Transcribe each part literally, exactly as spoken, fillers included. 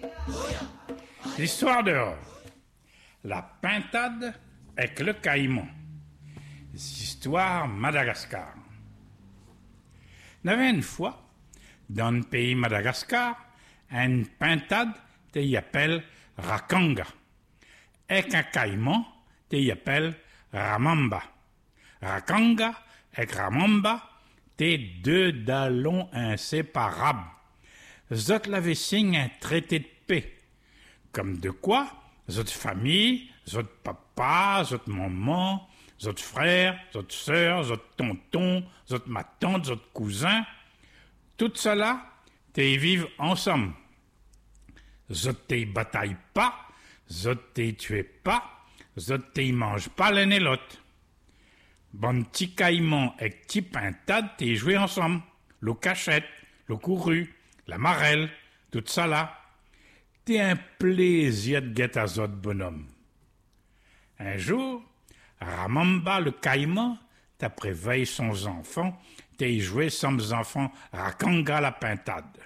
L'histoire dehors. La pintade avec le caïman. Histoire Madagascar. Il y avait une fois, dans le pays Madagascar, une pintade te y appelle Rakanga. Et un caïman te y appelle Ramamba. Rakanga et Ramamba, t'es deux dallons inséparables. Zot l'avait signé un traité de paix. Comme de quoi, zot famille, zot papa, zot maman, zot frère, zot sœur, zot tonton, zot ma tante, zot cousin, tout cela, t'es vivent ensemble. Zot t'es bataille pas, zot t'es tué pas, zot t'es mange pas l'un et l'autre. Bon petit caïman et petit pintade t'es joué ensemble. Le cachette, le couru, la marelle, tout ça là. T'es un plaisir de guetter à zot bonhomme. Un jour, Ramamba le caïman t'a préveillé son enfant, t'es joué sans enfant Rakanga la pintade.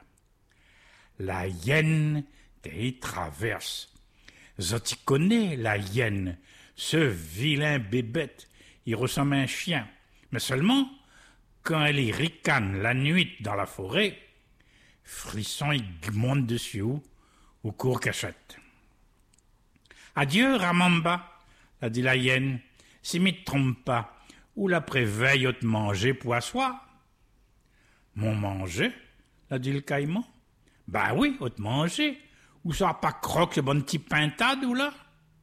La hyène t'es traverse. Zot y connaît la hyène, ce vilain bébête. Il ressemble à un chien, mais seulement quand elle y ricane la nuit dans la forêt, frisson il monte dessus ou court cachette. Adieu, Ramamba, a dit la hyène, si m'y trompe pas, ou la préveille au te manger pour asseoir. Mon manger, a dit le caïman. Ben oui, au te manger, ou ça pas croque le bon petit pintade ou là?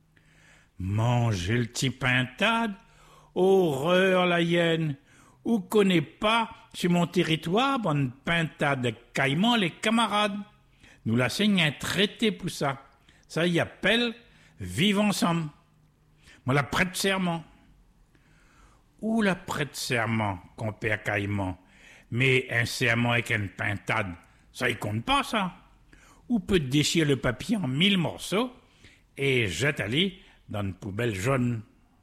Manger le petit pintade? Horreur, la hyène! Ou connaît pas, sur mon territoire, bonne pintade de caïman, les camarades. Nous la signe un traité pour ça. Ça y appelle vivre ensemble. Moi la prête serment. Ou la prête serment, compère caïman. Mais un serment avec une pintade, ça y compte pas, ça. Ou peut déchirer le papier en mille morceaux et jette aller dans une poubelle jaune.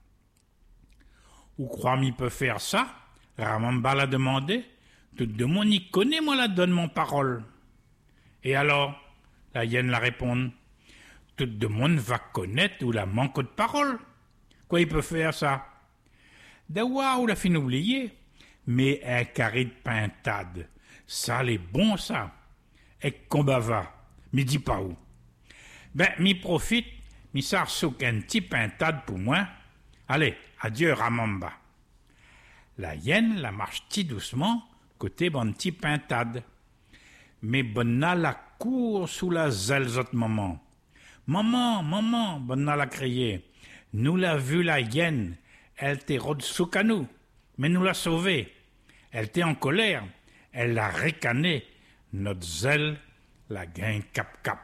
Ou crois m'y peut faire ça? Ramamba l'a demandé. Tout de monde y connaît, moi la donne mon parole. Et alors? La hyène la répond. Tout de monde va connaître ou la manque de parole. Quoi il peut faire ça? D'avoir ou la fin oublier. Mais un carré de pintade, ça l'est bon ça. Et combat va, m'y dis pas où. Ben, m'y profite, m'y sarsouk un petit pintade pour moi. Allez, adieu Ramamba. La hyène la marche ti doucement, côté bon petit pintade. Mais Bonna la court sous la zèle zot maman. Maman, maman, Bonna la crié. Nous l'a vu la hyène, elle t'est rôde souk à nous, mais nous l'a sauvée. Elle t'est en colère, elle l'a ricané, notre zèle la gagne cap-cap.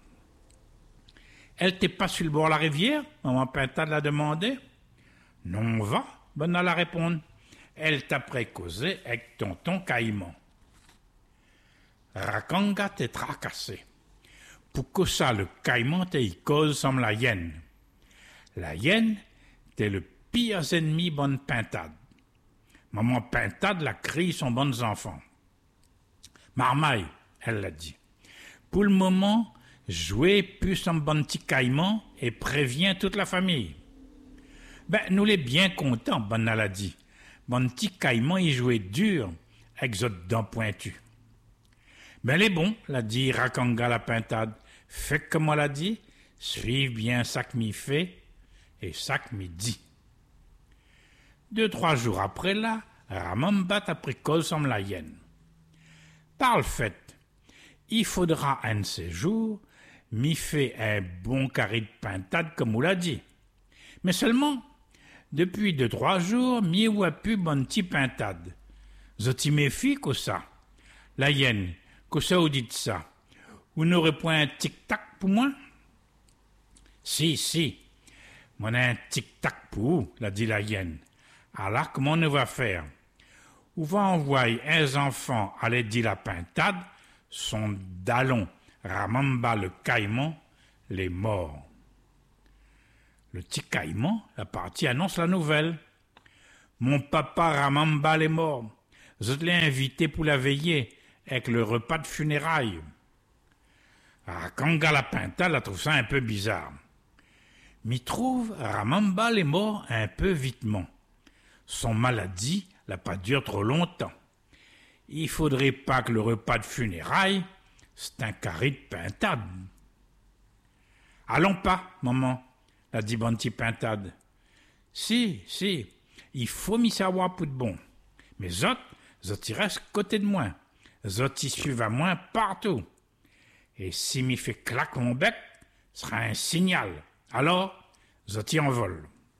Elle t'est pas sur le bord de la rivière, maman pintade l'a demandé. Non, va, Bonna la répondre. Elle t'a précausé avec tonton caïman. Rakanga t'est tracassé. Pour que ça, le caïman t'est cause comme la hyène. La hyène t'est le pire ennemi bonne pintade. Maman pintade la crie son bons enfants. Marmaille, elle l'a dit. Pour le moment, jouez plus son bon petit caïman et prévient toute la famille. Ben, nous les bien contents, Bonna l'a dit. Mon petit caïman y jouait dur, avec zot dents pointues. Ben, les bons, l'a dit Rakanga la pintade. Fait comme on l'a dit, suive bien ça que m'y fait, et ça que m'y dit. Deux, trois jours après là, Ramamba a pris cause comme la hyène. Par le fait, il faudra un de ces jours, m'y fait un bon carré de pintade comme on l'a dit. Mais seulement, depuis deux, trois jours, m'y voit plus bon petit pintade. Zoti méfie que ça. La hyène, que ça vous dites ça? Vous n'aurez point un tic-tac pour moi? Si, si. Mon a un tic-tac pour vous, l'a dit la hyène. Alors, comment on va faire? On va envoyer un enfant aller dire la pintade, son dallon, Ramamba le caïman, les morts. Le petit caïman, la partie annonce la nouvelle. Mon papa Ramamba est mort. Je l'ai invité pour la veiller avec le repas de funérailles. Rakanga la pintade la trouve ça un peu bizarre. M'y trouve Ramamba les morts un peu vitement. Son maladie l'a pas dure trop longtemps. Il faudrait pas que le repas de funérailles, c'est un carré de pintade. Allons pas, maman, l'a dit Bonti Pintade. Si, si, il faut m'y savoir pour de bon. Mais zot, zot y reste côté de moi. Zot y suivent à moi partout. Et si m'y fait claque mon bec, ce sera un signal. Alors, zot y envole.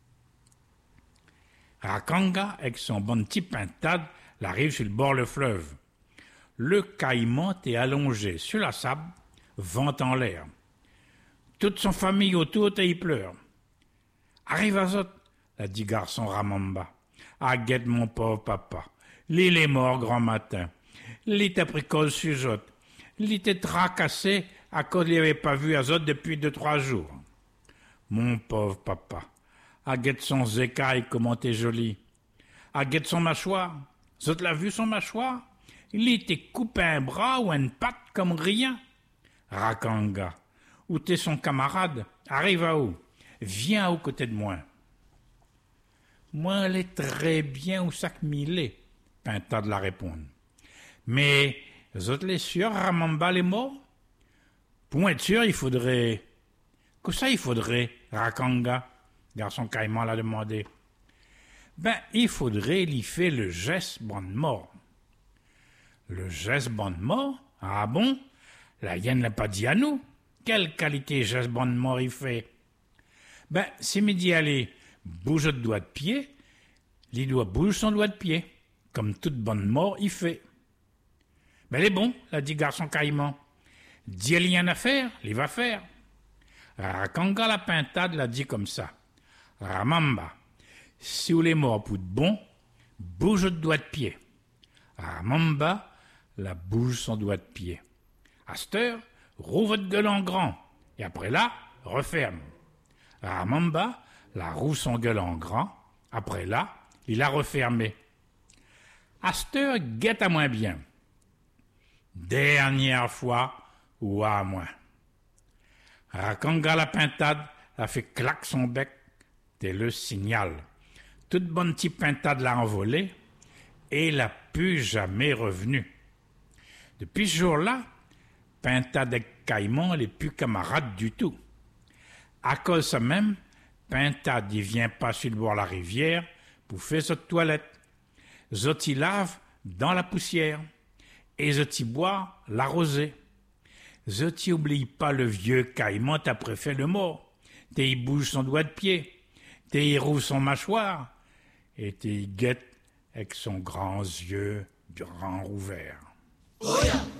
Rakanga, avec son Bonti Pintade, l'arrive sur le bord le fleuve. Le caïman est allongé sur la sable, vent en l'air. Toute son famille autour et il pleure. Arrive à zot, l'a dit garçon Ramamba. Ah, guette mon pauvre papa. L'île est mort grand matin. L'île t'a pris cause sur zot. L'île t'est tracassé à cause qu'il avait pas vu à zot depuis deux, trois jours. Mon pauvre papa. Ah, guette son zécaille, comment t'es joli. Ah, guette son mâchoire. Zot l'a vu son mâchoire? L'île t'est coupé un bras ou une patte comme rien. Rakanga. Où t'es son camarade? Arrive à où? Viens aux côtés de moi. Moi, elle est très bien où ça que m'il est, Pintade la répondre. Mais, vous autres les sûrs, Ramamba les morts? Pour être sûr, il faudrait... Que ça, il faudrait, Rakanga? Garçon caïman l'a demandé. Ben, il faudrait lui faire le geste bon de mort. Le geste bon de mort? Ah bon? La hyène l'a pas dit à nous. Quelle qualité geste bon de mort il fait? Ben, si me dit aller, bouge le doigt de pied, il doit bouger son doigt de pied, comme toute bonne mort il fait. Ben, il est bon, l'a dit garçon caïman. Dis il y en a à faire, il va faire. Rakanga la pintade l'a dit comme ça. Ramamba, si vous les morts pour de bon, bouge le doigt de pied. Ramamba la bouge son doigt de pied. À cette heure, rouvre votre gueule en grand, et après là, referme. Ramamba la rouvre son gueule en grand, après là, il a refermé. À cette heure, guette à moins bien. Dernière fois, ou à moins. Rakanga la pintade a fait claque son bec, c'est le signal. Toute bonne petite pintade l'a envolé, et il n'a plus jamais revenu. Depuis ce jour-là, Pintade et Caïman n'est plus camarade du tout. À cause de ça même, Pintade ne vient pas sur le bord de la rivière pour faire sa toilette. Zoti lave dans la poussière et Zoti boit la rosée. Zoti oublie pas le vieux Caïman t'a préféré le mort. T'es il bouge son doigt de pied, t'es il rouvre son mâchoire et t'es il guette avec son grand yeux grand ouvert.